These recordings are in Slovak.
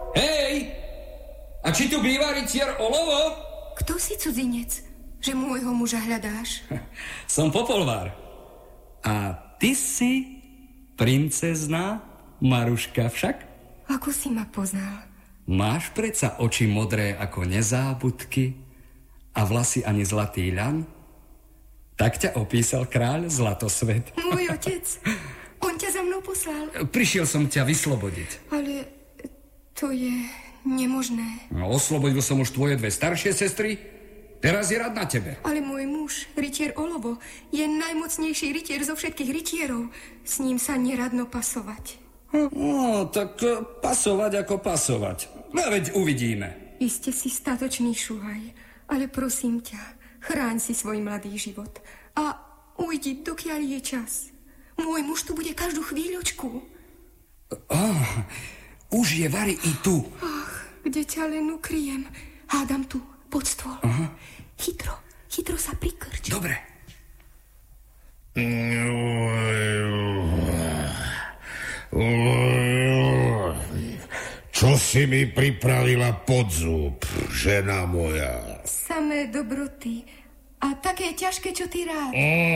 Hej! A či tu býva rytier Olovo? Kto si cudzinec, že môjho muža hľadáš? Som Popolvár. A ty si princezná Maruška však? Ako si ma poznal? Máš predsa oči modré ako nezábudky a vlasy ani zlatý ľan? Tak ťa opísal kráľ Zlatosvet. Môj otec, on ťa za mnou poslal. Prišiel som ťa vyslobodiť. Ale to je nemožné. No, oslobodil som už tvoje dve staršie sestry, teraz je rád na tebe. Ale môj muž, rytier Olovo, je najmocnejší rytier zo všetkých rytierov. S ním sa neradno pasovať. No, tak pasovať ako pasovať. No, veď uvidíme. Iste si statočný šuhaj, ale prosím ťa, chráň si svoj mladý život a ujdi, dokiaľ je čas. Môj muž tu bude každú chvíľočku. Už je Vary i tu. Ach, kde ťa len ukryjem. Hádam tu, pod stôl. Aha. Chytro sa prikrč. Dobre. Čo si mi pripravila pod zub, žena moja? Samé dobroty. A také ťažké, čo ty rád.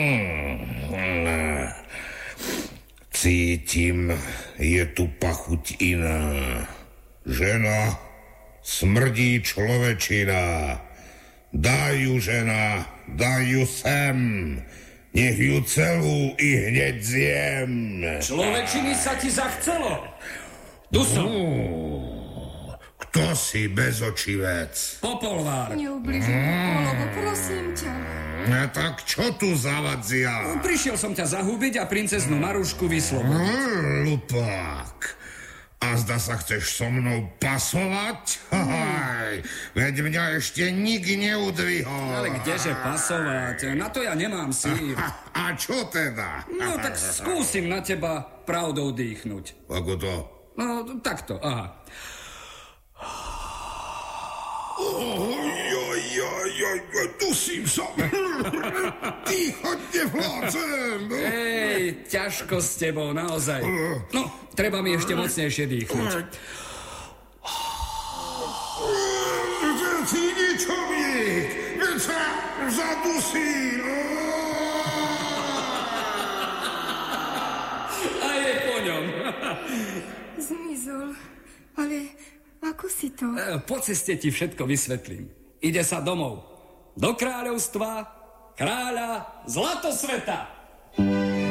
Cítim, je tu pachuť iná. Žena, smrdí človečina. Daj ju, žena, daj ju sem. Nech ju celú i hneď zjem. Človečiny sa ti zachcelo. Tu som. Kto si bezočivec? Popolvár. Neubližuj mi, Olovo, prosím ťa. Tak čo tu zavadzia? Prišiel som ťa zahubiť a princeznú Marušku vyslobodiť. Lupák. A zda sa chceš so mnou pasovať? Veď mňa ešte nik neudvihol. Ale kdeže pasovať? Na to ja nemám síl. A čo teda? No tak skúsim na teba pravdou dýchnuť. Ako to? No takto, aha. Dusím sa. Dýchať nevládzem. Hej, ťažko s tebou, naozaj. No, treba mi ešte mocnejšie dýchnuť. Ty ničomník, veď sa zadusím. A je po ňom. Zmizol, ale ako si to? Po ceste ti všetko vysvetlím. Ide sa domov. Do kráľovstva kráľa Zlatosveta.